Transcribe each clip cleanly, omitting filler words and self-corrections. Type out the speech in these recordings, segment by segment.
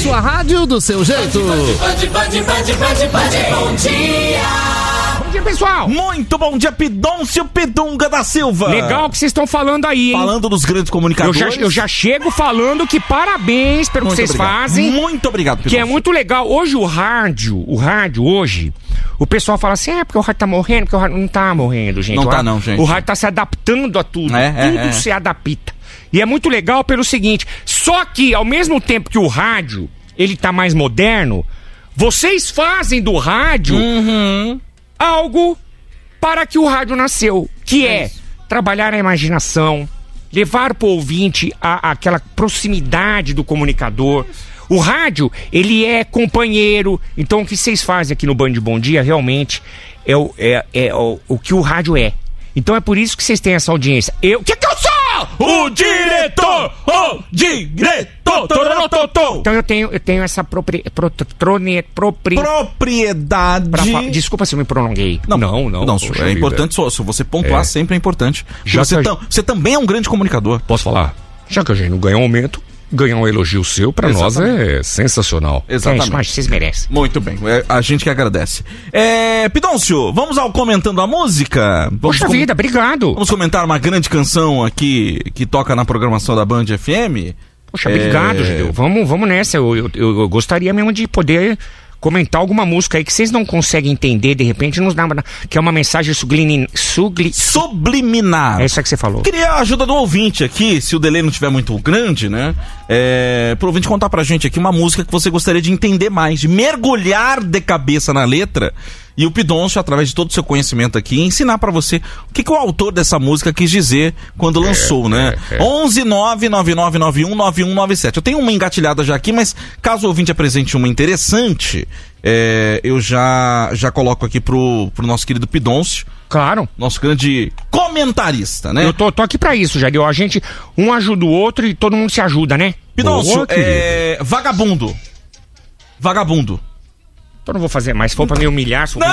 sua rádio do seu jeito. Bom dia. Bom dia, pessoal. Muito bom dia, Pidoncio Pidunga da Silva. Legal que vocês estão falando aí, hein? Falando dos grandes comunicadores. Eu já chego falando que parabéns pelo que vocês fazem. Muito obrigado, Pidoncio. Que é muito legal. Hoje o rádio hoje, o pessoal fala assim, porque o rádio tá morrendo, porque o rádio não tá morrendo, gente. Não tá não, gente. O rádio tá se adaptando a tudo. Tudo se adapta. E é muito legal pelo seguinte, só que ao mesmo tempo que o rádio, ele tá mais moderno, vocês fazem do rádio algo para que o rádio nasceu, que é trabalhar a imaginação, levar pro ouvinte aquela proximidade do comunicador. O rádio, ele é companheiro. Então o que vocês fazem aqui no Band Bom Dia realmente é o que o rádio é. Então é por isso que vocês têm essa audiência. O que eu sou? O diretor! O diretor! Então eu tenho essa propriedade. Desculpa se eu me prolonguei. Não, é importante, se você pontuar sempre é importante. Você também é um grande comunicador. Posso falar? Já que a gente não ganha um aumento, ganhar um elogio seu, pra nós é sensacional. Exatamente. Mas vocês merecem. Muito bem, a gente que agradece. Pidoncio, vamos ao Comentando a Música? Poxa vida, obrigado. Vamos comentar uma grande canção aqui que toca na programação da Band FM? Poxa, obrigado, Judeu. Vamos nessa. Eu gostaria mesmo de poder comentar alguma música aí que vocês não conseguem entender, de repente, nos dá, que é uma mensagem subliminar. É isso aí que você falou. Queria a ajuda do ouvinte aqui, se o delay não estiver muito grande, né? Pro ouvinte contar pra gente aqui uma música que você gostaria de entender mais, de mergulhar de cabeça na letra. E o Pidoncio, através de todo o seu conhecimento aqui, ensinar pra você o que o autor dessa música quis dizer quando lançou, né? 11999919197. Eu tenho uma engatilhada já aqui, mas caso o ouvinte apresente uma interessante, eu já coloco aqui pro nosso querido Pidoncio. Claro. Nosso grande comentarista, né? Eu tô aqui pra isso, Jadeu. A gente, um ajuda o outro e todo mundo se ajuda, né? Pidoncio, vagabundo. Vagabundo. Eu não vou fazer mais, se for pra me humilhar, se for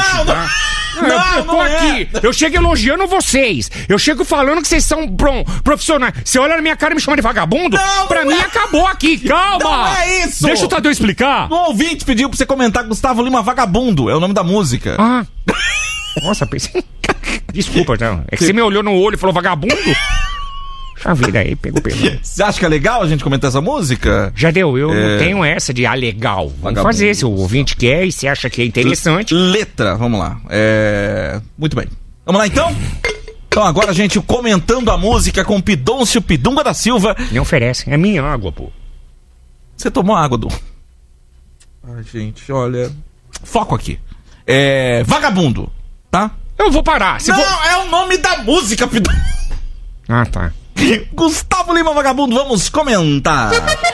eu tô é. aqui, eu chego elogiando vocês, eu chego falando que vocês são profissionais. Você olha na minha cara e me chama de vagabundo? Pra mim acabou aqui, calma! Não é isso! Deixa o Tadeu explicar. O ouvinte pediu pra você comentar Gustavo Lima Vagabundo, é o nome da música. Nossa, pensei... Desculpa, não. É que você me olhou no olho e falou vagabundo? A vida aí, pegou. Você acha que é legal a gente comentar essa música? Já deu, eu não tenho essa de legal. Vamos fazer, se o ouvinte quer e se acha que é interessante. Letra, vamos lá. Muito bem. Vamos lá então? Então agora a gente comentando a música com Pidoncio Pidunga da Silva. Me oferece, é minha água, pô. Você tomou água, Du? Ai, gente, olha... Foco aqui. Vagabundo, tá? Eu vou parar. É o nome da música, Pidoncio. Tá. Gustavo Lima Vagabundo, vamos comentar.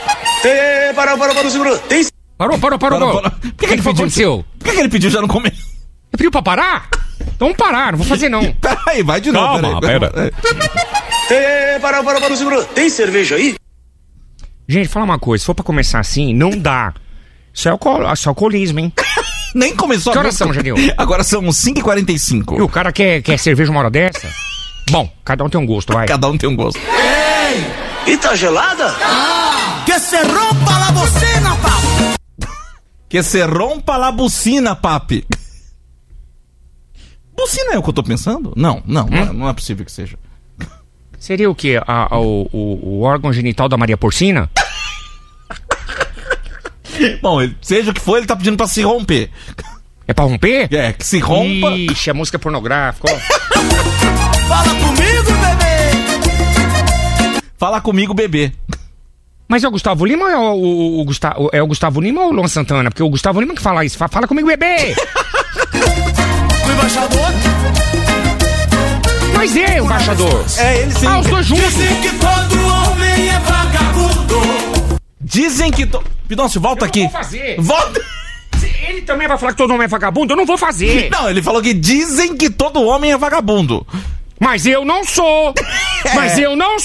Parou. Por que ele aconteceu? Por que ele pediu já no começo? Ele pediu pra parar? Então vamos parar, não vou fazer não. Peraí, vai de novo. Calma, pera. Tem cerveja aí? Gente, fala uma coisa, se for pra começar assim, não dá. Isso é alcoolismo, hein? Nem começou a música. Que horas são, Janil? Agora são 5h45. E o cara quer cerveja uma hora dessa? Bom, cada um tem um gosto, vai. Cada um tem um gosto. Ei! E tá gelada? Que se rompa la bocina, papi! Que se rompa la bucina, papi! Bucina é o que eu tô pensando? Não é possível que seja. Seria o quê? O órgão genital da Maria Porcina? Bom, seja o que for, ele tá pedindo pra se romper. É pra romper? Que se rompa. Ixi, a música é pornográfica, ó. Fala comigo, bebê! Fala comigo, bebê. Mas é o Gustavo Lima ou é o Gustavo Lima ou o Luan Santana? Porque o Gustavo Lima que fala isso. Fala comigo, bebê! O embaixador? Mas o embaixador. Ele sim. Os dois juntos. Dizem que todo homem é vagabundo. Dizem que... Pidoncio, volta aqui. Eu não vou fazer. Volta. Ele também vai falar que todo homem é vagabundo? Eu não vou fazer. Não, ele falou que dizem que todo homem é vagabundo. Mas eu não sou. Mas eu não